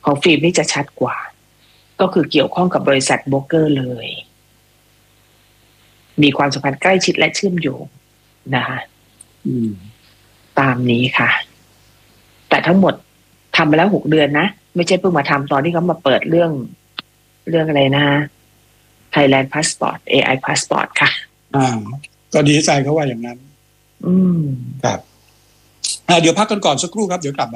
ของฟิล์มนี่จะชัดกว่าก็คือเกี่ยวข้องกับบริษัทโบรกเกอร์เลยมีความสัมพันธ์ใกล้ชิดและเชื่อมโยงนะคะตามนี้ค่ะแต่ทั้งหมดทำมาแล้ว6 เดือนนะไม่ใช่เพิ่งมาทำตอนที่เขามาเปิดเรื่องอะไรนะ Thailand Passport AI Passport ค่ะก็ดีใจเขาว่าอย่างนั้นครับเดี๋ยวพักกันก่อนสักครู่ครับเดี๋ยวกลับมา